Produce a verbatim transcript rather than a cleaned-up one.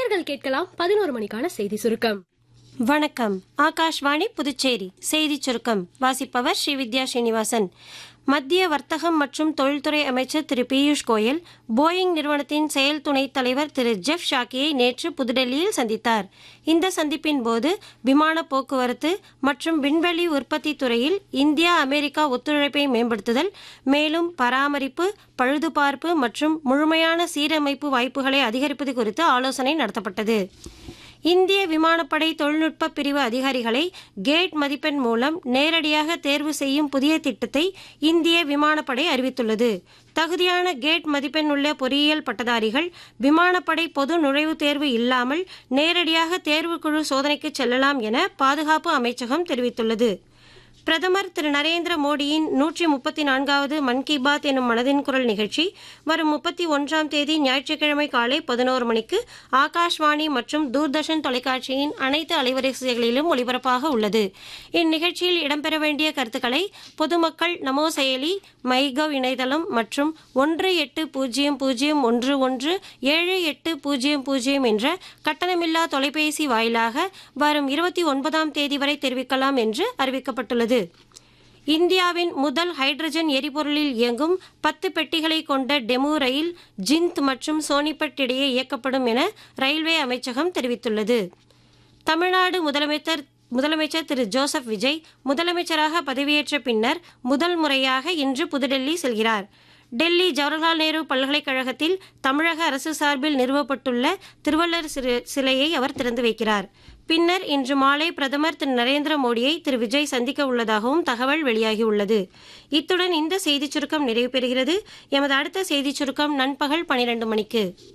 நேயர்கள் கேட்கலாம் பதினோரு மணிக்கான செய்தி சுருக்கம். வணக்கம். ஆகாஷ்வாணி புதுச்சேரி செய்தி சுருக்கம் வாசிப்பவர் ஸ்ரீவித்யா ஸ்ரீனிவாசன். மத்திய வர்த்தகம் மற்றும் தொழில்துறை அமைச்சர் திரு பியூஷ் கோயல் போயிங் நிறுவனத்தின் செயல் துணைத் தலைவர் திரு ஜெஃப் ஷாக்கியை நேற்று புதுடெல்லியில் சந்தித்தார். இந்த சந்திப்பின் போது விமான போக்குவரத்து மற்றும் விண்வெளி உற்பத்தி துறையில் இந்தியா அமெரிக்கா ஒத்துழைப்பை மேம்படுத்துதல், மேலும் பராமரிப்பு, பழுதுபார்ப்பு மற்றும் முழுமையான சீரமைப்பு வாய்ப்புகளை அதிகரிப்பது குறித்து ஆலோசனை நடத்தப்பட்டது. இந்திய விமானப்படை தொழில்நுட்ப பிரிவு அதிகாரிகளை கேட் மதிப்பெண் மூலம் நேரடியாக தேர்வு செய்யும் புதிய திட்டத்தை இந்திய விமானப்படை அறிவித்துள்ளது. தகுதியான கேட் மதிப்பெண் உள்ள பொறியியல் பட்டதாரிகள் விமானப்படை பொது நுழைவுத் தேர்வு இல்லாமல் நேரடியாக தேர்வுக்குழு சோதனைக்கு செல்லலாம் என பாதுகாப்பு அமைச்சகம் தெரிவித்துள்ளது. பிரதமர் திரு நரேந்திர மோடியின் நூற்றி முப்பத்தி நான்காவது மன் கி பாத் எனும் மனதின் குரல் நிகழ்ச்சி வரும் முப்பத்தி ஒன்றாம் தேதி ஞாயிற்றுக்கிழமை காலை பதினோரு மணிக்கு ஆகாஷ்வாணி மற்றும் தூர்தர்ஷன் தொலைக்காட்சியின் அனைத்து அலைவரிசைகளிலும் ஒளிபரப்பாக உள்ளது. இந்நிகழ்ச்சியில் இடம்பெற வேண்டிய கருத்துக்களை பொதுமக்கள் நமோ செயலி, மைகவ் இணையதளம் மற்றும் ஒன்று எட்டு பூஜ்ஜியம் பூஜ்ஜியம் ஒன்று ஒன்று ஏழு எட்டு பூஜ்ஜியம் பூஜ்ஜியம் என்ற கட்டணமில்லா தொலைபேசி வாயிலாக வரும் இருபத்தி ஒன்பதாம் தேதி வரை தெரிவிக்கலாம் என்று அறிவிக்கப்பட்டுள்ளது. இந்தியாவின் முதல் ஹைட்ரஜன் எரிபொருளில் இயங்கும் பத்து பெட்டிகளை கொண்ட டெமு ரயில் ஜிந்த் மற்றும் சோனிபட் இடையே இயக்கப்படும் என ரயில்வே அமைச்சகம் தெரிவித்துள்ளது. தமிழ்நாடு முதலமைச்சர் முதலமைச்சர் திரு ஜோசப் விஜய் முதலமைச்சராக பதவியேற்ற பின்னர் முதல் முறையாக இன்று புதுடெல்லி செல்கிறார். டெல்லி ஜவஹர்லால் நேரு பல்கலைக்கழகத்தில் தமிழக அரசு சார்பில் நிறுவப்பட்டுள்ள திருவள்ளுவர் சிலையை அவர் திறந்து வைக்கிறார். பின்னர் இன்று மாலை பிரதமர் திரு நரேந்திர மோடியை திரு விஜய் சந்திக்க உள்ளதாகவும் தகவல் வெளியாகியுள்ளது. இத்துடன் இந்த செய்திச் சுருக்கம் நிறைவு பெறுகிறது. எமது அடுத்த செய்திச் சுருக்கம் நண்பகல் பனிரெண்டு மணிக்கு.